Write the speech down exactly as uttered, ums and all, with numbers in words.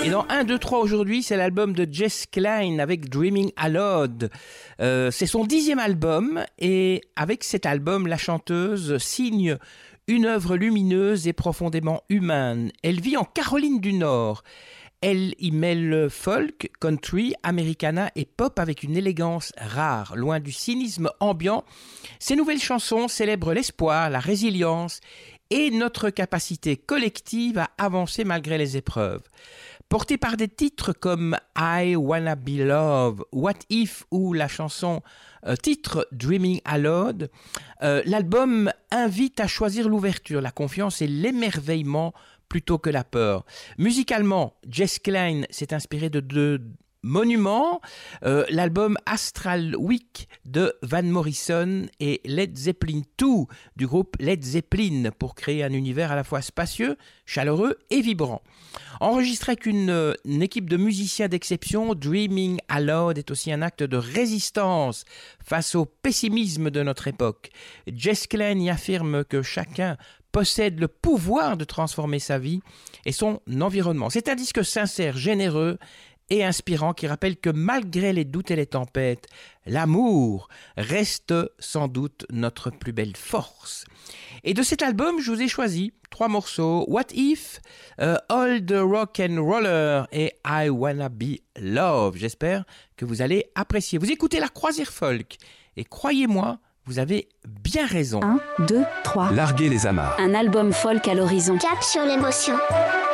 Et dans un, deux, trois aujourd'hui, c'est l'album de Jess Klein avec Dreaming Aloud. Euh, c'est son dixième album et avec cet album, la chanteuse signe une œuvre lumineuse et profondément humaine. Elle vit en Caroline du Nord. Elle y mêle folk, country, americana et pop avec une élégance rare, loin du cynisme ambiant. Ses nouvelles chansons célèbrent l'espoir, la résilience et notre capacité collective à avancer malgré les épreuves. Portée par des titres comme I Wanna Be Love, What If ou la chanson euh, titre Dreaming Aloud, euh, l'album invite à choisir l'ouverture, la confiance et l'émerveillement plutôt que la peur. Musicalement, Jess Klein s'est inspiré de deux monuments, euh, l'album Astral Week de Van Morrison et Led Zeppelin deux du groupe Led Zeppelin pour créer un univers à la fois spacieux, chaleureux et vibrant. Enregistré avec une, une équipe de musiciens d'exception, Dreaming Aloud est aussi un acte de résistance face au pessimisme de notre époque. Jess Klein y affirme que chacun possède le pouvoir de transformer sa vie et son environnement. C'est un disque sincère, généreux et inspirant qui rappelle que malgré les doutes et les tempêtes, l'amour reste sans doute notre plus belle force. Et de cet album, je vous ai choisi trois morceaux, What If, uh, All the Rock and Roller et I Wanna Be Love. J'espère que vous allez apprécier. Vous écoutez la Croisière Folk et croyez-moi, vous avez bien raison. un, deux, trois. Larguer les amarres. Un album folk à l'horizon. Cap sur l'émotion.